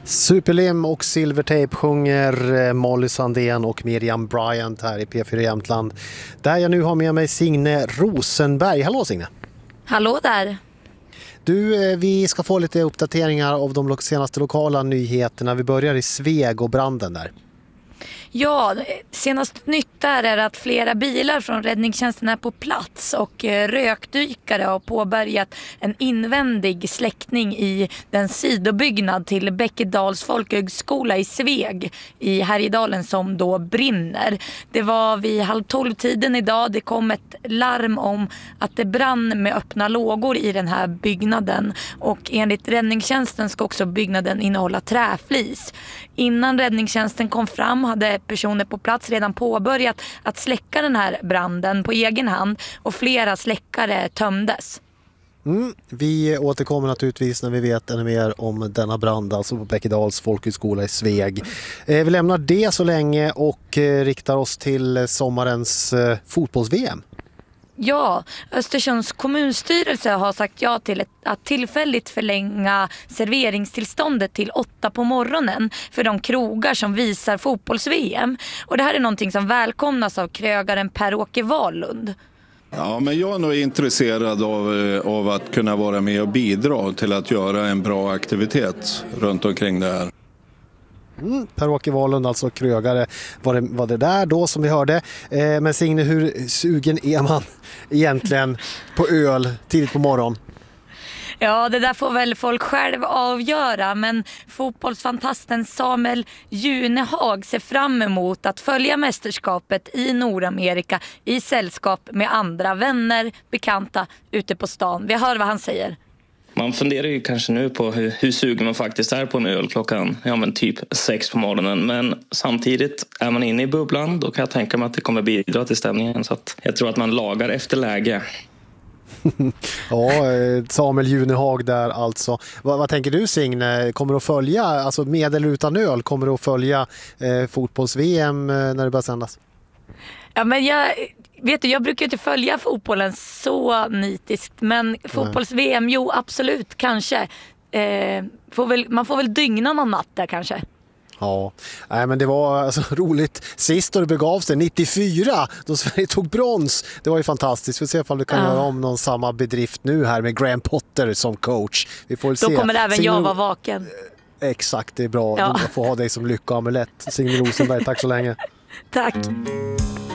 Superlim och Silvertape sjunger Molly Sandén och Miriam Bryant här i P4 Jämtland. Där jag nu har med mig Signe Rosenberg. Hallå Signe! Hallå där! Du, vi ska få lite uppdateringar av de senaste lokala nyheterna. Vi börjar i Sveg och branden där. Ja, senast nytt där är att flera bilar från räddningstjänsten är på plats och rökdykare har påbörjat en invändig släckning i den sidobyggnad till Bäckedals folkhögskola i Sveg i Härjedalen som då brinner. Det var vid 11:30 idag. Det kom ett larm om att det brann med öppna lågor i den här byggnaden och enligt räddningstjänsten ska också byggnaden innehålla träflis. Innan räddningstjänsten kom fram hade personer på plats redan påbörjat att släcka den här branden på egen hand och flera släckare tömdes. Vi återkommer naturligtvis när vi vet ännu mer om denna brand, alltså på Bäckedals folkhögskola i Sveg. Vi lämnar det så länge och riktar oss till sommarens fotbolls-VM. Ja, Östersunds kommunstyrelse har sagt ja till att tillfälligt förlänga serveringstillståndet till 8 på morgonen för de krogar som visar fotbolls-VM. Och det här är någonting som välkomnas av krögaren Per-Åke Wahlund. Ja, men jag är nog intresserad av att kunna vara med och bidra till att göra en bra aktivitet runt omkring det här. Per-Åke Wahlund, alltså krögare, var det där då som vi hörde. Men Signe, hur sugen är man egentligen på öl tidigt på morgon? Ja, det där får väl folk själv avgöra, men fotbollsfantasten Samuel Junehag ser fram emot att följa mästerskapet i Nordamerika i sällskap med andra vänner, bekanta ute på stan. Vi hör vad han säger. Man funderar ju kanske nu på hur sugen man faktiskt är på en öl klockan typ 6 på morgonen. Men samtidigt är man inne i bubblan, då kan jag tänka mig att det kommer bidra till stämningen. Så att jag tror att man lagar efter läge. Ja, Samuel Junehag där alltså. Vad tänker du Signe? Kommer du att följa, alltså med eller utan öl, kommer du att följa fotbolls-VM när det börjar sändas? Ja, men jag brukar inte följa fotbollen så nitiskt, men fotbolls-VM, jo absolut, kanske. Man får väl dygna någon natt där kanske. Ja, nej, men det var alltså roligt sist då det begav sig 94 då Sverige tog brons. Det var ju fantastiskt. Vi får se om vi kan göra om någon samma bedrift nu här med Graham Potter som coach. Vi får väl då se. Kommer även jag vara vaken. Exakt, det är bra. Du får ha dig som lycka-amulett. Signe Rosenberg, tack så länge. Tack.